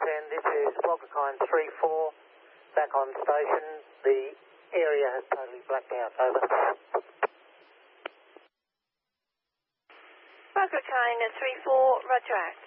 10, this is Blockakine 3-4, back on station. The area has totally blacked out. Over. Blockakine 3-4, roger out.